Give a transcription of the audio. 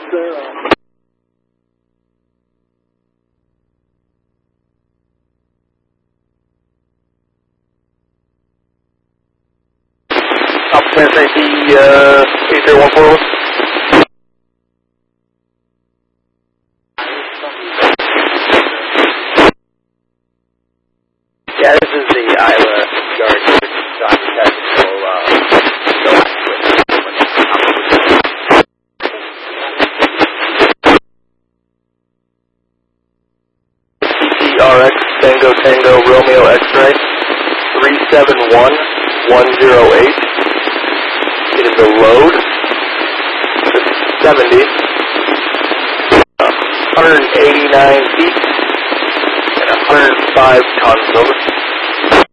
Optimus AC 8014. Yeah, this is the Iowa Guard tactical TRX Tango Tango Romeo X-Ray 371108. It is a load. It's 70. 189 feet and 105 tons over.